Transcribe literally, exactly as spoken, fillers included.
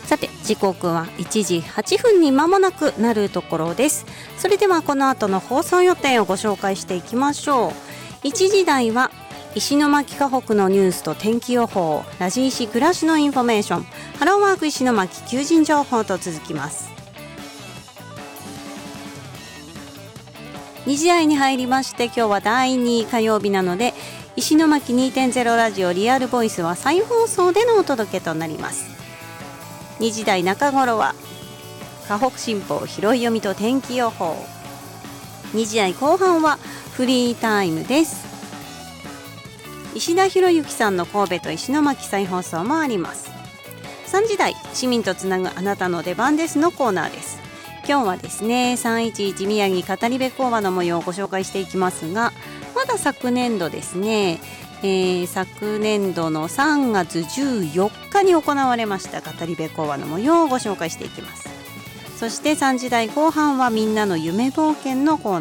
さて時刻はいちじはっぷんに間もなくなるところです。それではこの後の放送予定をご紹介していきましょう。いちじ台は石巻河北のニュースと天気予報、ラジ石暮らしのインフォメーション、ハローワーク石巻求人情報と続きます。にじ台に入りまして、今日はだいに火曜日なので石巻 にてんゼロ ラジオリアルボイスは再放送でのお届けとなります。にじ台中頃は河北新報拾い読みと天気予報、にじ台後半はフリータイムです。石田博之さんの神戸と石巻再放送もあります。さんじ台市民とつなぐあなたの出番ですのコーナーです。今日はですねさんいちいち宮城語り部講話の模様をご紹介していきますが、まだ昨年度ですね、えー、昨年度のさんがつじゅうよっかに行われました語り部講話の模様をご紹介していきます。そしてさんじ台後半はみんなの夢冒険のコーナー